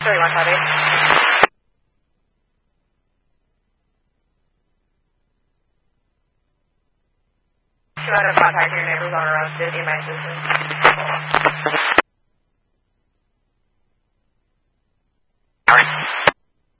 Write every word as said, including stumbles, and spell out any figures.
thirty-one copy. Two hundred contact your neighbors on around fifty in my system.